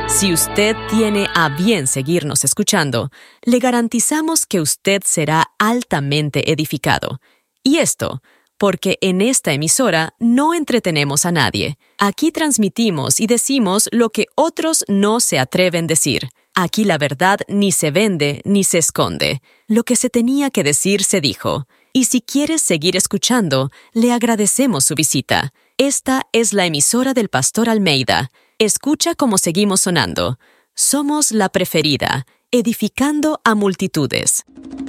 Si usted tiene a bien seguirnos escuchando, le garantizamos que usted será altamente edificado. Y esto, porque en esta emisora no entretenemos a nadie. Aquí transmitimos y decimos lo que otros no se atreven a decir. Aquí la verdad ni se vende ni se esconde. Lo que se tenía que decir se dijo. Y si quieres seguir escuchando, le agradecemos su visita. Esta es la emisora del Pastor Almeida. Escucha cómo seguimos sonando. Somos la preferida, edificando a multitudes.